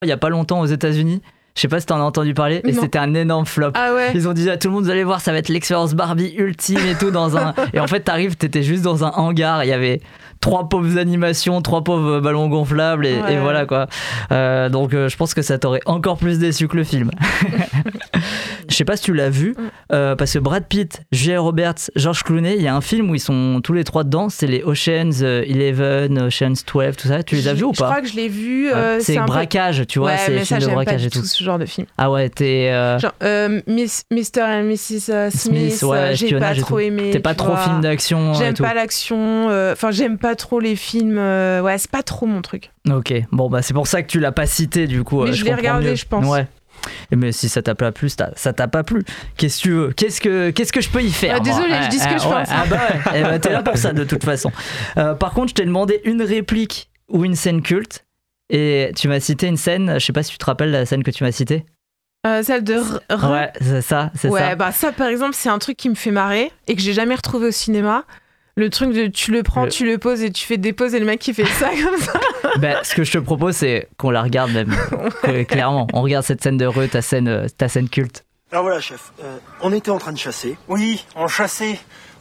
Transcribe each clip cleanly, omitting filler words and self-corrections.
il y a pas longtemps aux États-Unis. Je sais pas si t'en as entendu parler, et c'était un énorme flop. Ah ouais. Ils ont dit à tout le monde, vous allez voir, ça va être l'expérience Barbie ultime et tout dans un. Et en fait, t'étais juste dans un hangar, il y avait 3 pauvres animations, 3 pauvres ballons gonflables et voilà quoi. Donc je pense que ça t'aurait encore plus déçu que le film. Je sais pas si tu l'as vu, parce que Brad Pitt, Julia Roberts, George Clooney, il y a un film où ils sont tous les 3 dedans, c'est les Ocean's 11, Ocean's 12, tout ça. Tu les as vus ou pas? Je crois que je l'ai vu. C'est braquage, tu vois, c'est mais ça, film de braquage pas et du tout. Ce genre de film. Ah ouais, t'es. Genre, Mr. and Mrs. Smith, ouais, j'ai pas trop aimé. T'es pas trop film d'action. J'aime pas l'action. Enfin, j'aime pas trop les films. Ouais, c'est pas trop mon truc. Ok, bon, bah c'est pour ça que tu l'as pas cité du coup. Mais je l'ai regardé, mieux. je pense. Ouais. Mais si ça t'a pas plu, ça t'a pas plu. Qu'est-ce que tu veux? Qu'est-ce que je peux y faire? Désolé, je dis ce que je pense. Ah bah ouais, eh bah, t'es là pour ça de toute façon. Par contre, je t'ai demandé une réplique ou une scène culte. Et tu m'as cité une scène, je sais pas si tu te rappelles la scène que tu m'as citée. Celle de Ouais, c'est ça. Ouais, bah ça par exemple, c'est un truc qui me fait marrer et que j'ai jamais retrouvé au cinéma. Le truc de tu le prends, tu le poses et tu fais des pauses et le mec qui fait ça comme ça. Bah, ce que je te propose, c'est qu'on la regarde même. Clairement, on regarde cette scène de Reux, ta scène culte. Alors voilà, chef, on était en train de chasser. Oui, on chassait.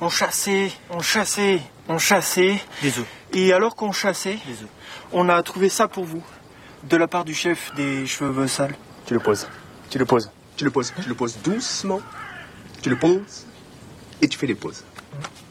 Des œufs. Et alors qu'on chassait, Des œufs. on a trouvé ça pour vous. De la part du chef des cheveux sales. Tu le poses doucement. Tu le poses et tu fais les pauses.